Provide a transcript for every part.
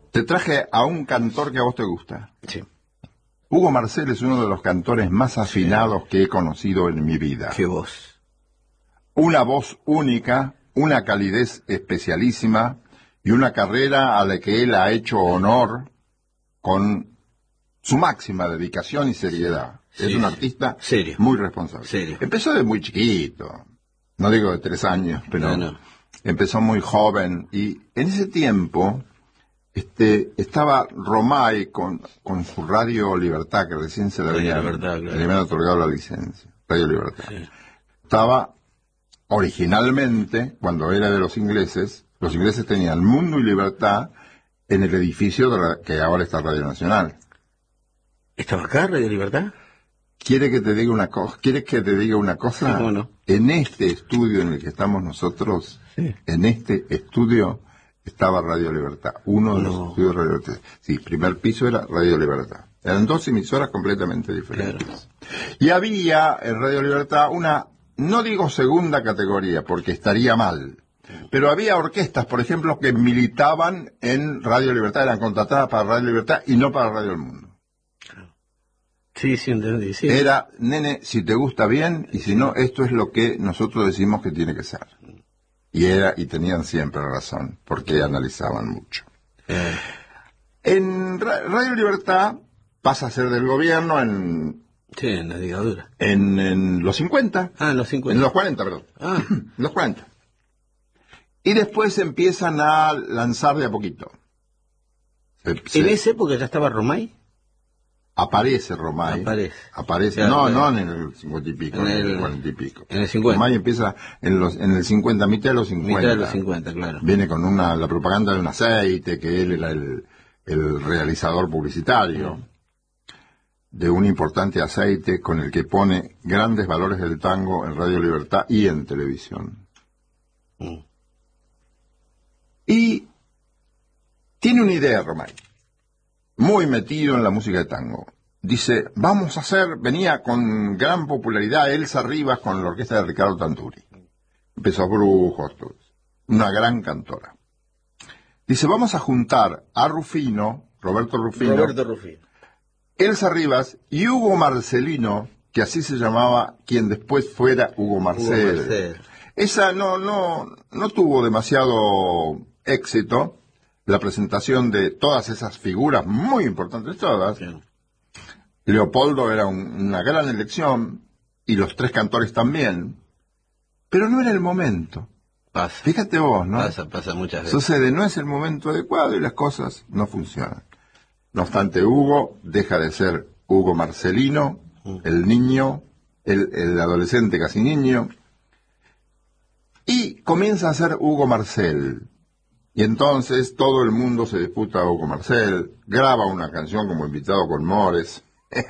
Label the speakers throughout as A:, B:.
A: Te traje a un cantor que a vos te gusta.
B: Sí.
A: Hugo Marcel es uno de los cantores más afinados que he conocido en mi vida.
B: Qué voz.
A: Una voz única, una calidez especialísima y una carrera a la que él ha hecho honor con su máxima dedicación y seriedad.
B: Sí,
A: es un
B: sí.
A: artista
B: Serio.
A: muy responsable.
B: Serio.
A: Empezó de muy chiquito, no digo de 3 años, pero
B: No.
A: empezó muy joven y en ese tiempo estaba Romay con su Radio Libertad, que recién se le
B: Radio
A: había,
B: Libertad, claro.
A: le habían otorgado la licencia. Radio Libertad.
B: Sí.
A: Estaba originalmente, cuando era de los ingleses tenían Mundo y Libertad en el edificio que ahora está Radio Nacional.
B: ¿Estaba acá, Radio Libertad?
A: ¿Quieres que te diga una cosa?
B: Sí, cómo no.
A: En este estudio en el que estamos nosotros,
B: Sí.
A: en este estudio estaba Radio Libertad, uno de los estudios de Radio Libertad. Sí, primer piso era Radio Libertad. Eran 2 emisoras completamente diferentes.
B: Claro.
A: Y había en Radio Libertad una, no digo segunda categoría, porque estaría mal, pero había orquestas, por ejemplo, que militaban en Radio Libertad, eran contratadas para Radio Libertad y no para Radio El Mundo.
B: Sí, entendí. Sí.
A: Era, nene, si te gusta bien, y si no, esto es lo que nosotros decimos que tiene que ser. Y tenían siempre razón, porque analizaban mucho. En Radio Libertad pasa a ser del gobierno
B: Sí, en la dictadura.
A: en los 50.
B: En los 50.
A: En los 40, perdón. En los 40. Y después empiezan a lanzar de a poquito.
B: ¿En esa época ya estaba Romay?
A: Aparece Romay. Aparece.
B: Claro,
A: no en el 50 y pico, en el 40 y pico.
B: En el 50.
A: Romay empieza en el 50, mitad de los 50.
B: Mitad de los 50, claro.
A: Viene con la propaganda de un aceite, que él era el realizador publicitario de un importante aceite con el que pone grandes valores del tango en Radio Libertad y en televisión. Y tiene una idea, Romay, muy metido en la música de tango. Dice, venía con gran popularidad Elsa Rivas con la orquesta de Ricardo Tanturi. Empezó Brujos, una gran cantora. Dice, vamos a juntar a Roberto Rufino, Elsa Rivas y Hugo Marcelino, que así se llamaba quien después fuera Hugo Marcel. Esa no tuvo demasiado éxito, la presentación de todas esas figuras muy importantes, todas. Sí. Leopoldo era una gran elección, y los 3 cantores también, pero no era el momento.
B: Pasa.
A: Fíjate vos, ¿no?
B: Pasa muchas veces.
A: Sucede, no es el momento adecuado y las cosas no funcionan. No obstante, Hugo deja de ser Hugo Marcelino, el niño, el adolescente casi niño, y comienza a ser Hugo Marcel. Y entonces todo el mundo se disputa a Hugo Marcel, graba una canción como invitado con Mores.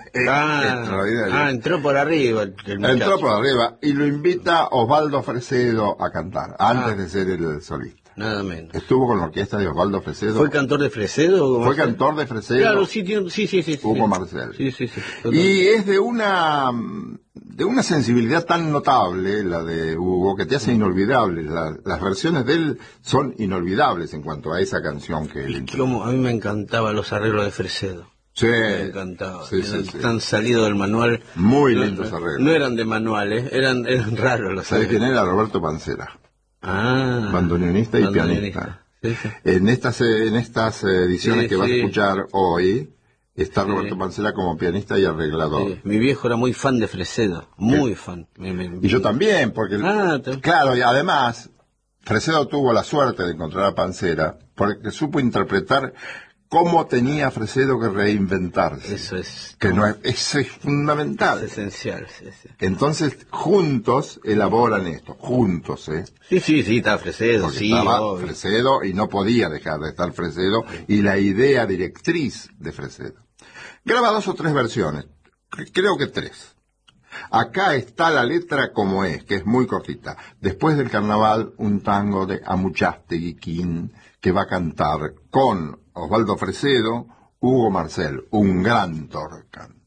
B: Entró por arriba el muchacho.
A: Entró por arriba y lo invita Osvaldo Fresedo a cantar, antes de ser el solista.
B: Nada menos.
A: Estuvo con la orquesta de Osvaldo Fresedo.
B: ¿Fue cantor de Fresedo?
A: Fue cantor de Fresedo.
B: Claro, sí.
A: Hugo Marcel.
B: Sí.
A: Y es de una sensibilidad tan notable, la de Hugo, que te hace inolvidable. Las versiones de él son inolvidables en cuanto a esa canción que él interpretó.
B: A mí me encantaban los arreglos de Fresedo.
A: Sí.
B: Me encantaba. Tan salido del manual.
A: Muy lindos arreglos.
B: No eran de manuales, eran raros los arreglos.
A: ¿Sabes quién era? Roberto Pancera. Bandoneonista y pianista.
B: Sí.
A: En estas ediciones que vas a escuchar hoy, está Roberto Pancera como pianista y arreglador.
B: Sí. Mi viejo era muy fan de Fresedo, muy fan.
A: Y yo también, porque, claro, y además, Fresedo tuvo la suerte de encontrar a Pancera, porque supo interpretar cómo tenía Fresedo que reinventarse.
B: Eso es.
A: Eso es fundamental.
B: Es esencial. Sí.
A: Entonces, juntos elaboran esto. Juntos,
B: Sí, está Fresedo.
A: Porque estaba Fresedo y no podía dejar de estar Fresedo y la idea directriz de Fresedo. Graba 2 o 3 versiones. Creo que 3. Acá está la letra como es, que es muy cortita. Después del carnaval, un tango de Amuchastegui Quín, que va a cantar con Osvaldo Fresedo, Hugo Marcel, un gran torcante.